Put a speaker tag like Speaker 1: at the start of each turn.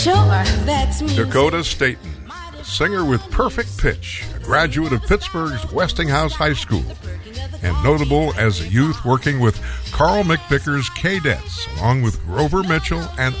Speaker 1: Sure, that's me.
Speaker 2: Dakota Staten, a singer with perfect pitch, a graduate of Pittsburgh's Westinghouse High School, and notable as a youth working with Carl McVicker's Cadets, along with Grover Mitchell and